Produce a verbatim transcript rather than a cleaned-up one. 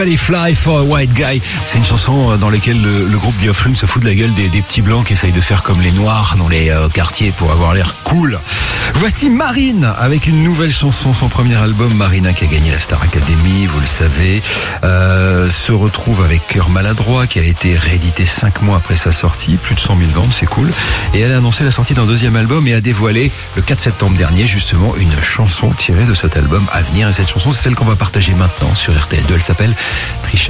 Fly for a White Guy, c'est une chanson dans laquelle le, le groupe The Offspring se fout de la gueule des, des petits blancs qui essayent de faire comme les noirs dans les euh, quartiers pour avoir l'air cool. Voici Marine avec une nouvelle chanson, son premier album, Marina, qui a gagné la Star Academy, vous le savez, euh, se retrouve avec Cœur maladroit qui a été réédité cinq mois après sa sortie, plus de cent mille ventes, c'est cool. Et elle a annoncé la sortie d'un deuxième album et a dévoilé le quatre septembre dernier justement une chanson tirée de cet album à venir. Et cette chanson, c'est celle qu'on va partager maintenant sur R T L deux. Elle s'appelle Trisha.